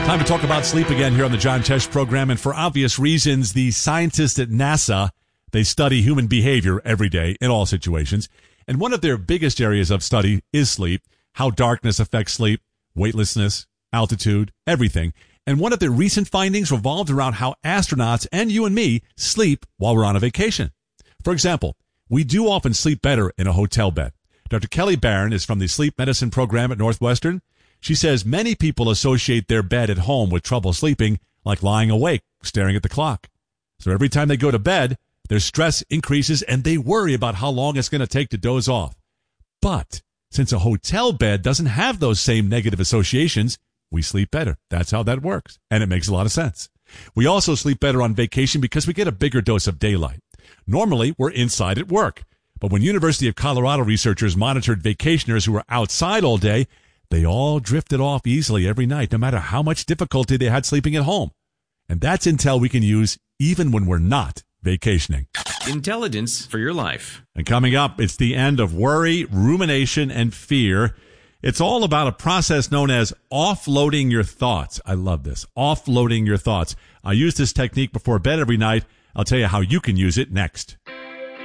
Time to talk about sleep again here on the John Tesh program. And for obvious reasons, the scientists at NASA, they study human behavior every day in all situations. And one of their biggest areas of study is sleep, how darkness affects sleep, weightlessness, altitude, everything. And one of their recent findings revolved around how astronauts and you and me sleep while we're on a vacation. For example, we do often sleep better in a hotel bed. Dr. Kelly Barron is from the sleep medicine program at Northwestern. She says many people associate their bed at home with trouble sleeping, like lying awake, staring at the clock. So every time they go to bed, their stress increases and they worry about how long it's going to take to doze off. But since a hotel bed doesn't have those same negative associations, we sleep better. That's how that works. And it makes a lot of sense. We also sleep better on vacation because we get a bigger dose of daylight. Normally, we're inside at work. But when University of Colorado researchers monitored vacationers who were outside all day, they all drifted off easily every night, no matter how much difficulty they had sleeping at home. And that's intel we can use even when we're not vacationing. Intelligence for your life. And coming up, it's the end of worry, rumination, and fear. It's all about a process known as offloading your thoughts. I love this. Offloading your thoughts. I use this technique before bed every night. I'll tell you how you can use it next.